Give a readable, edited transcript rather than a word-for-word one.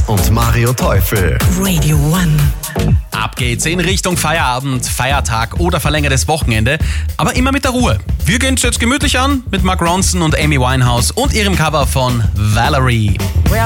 und Mario Teufel. Radio One. Ab geht's in Richtung Feierabend, Feiertag oder verlängertes Wochenende, aber immer mit der Ruhe. Wir gehen's jetzt gemütlich an mit Mark Ronson und Amy Winehouse und ihrem Cover von Valerie.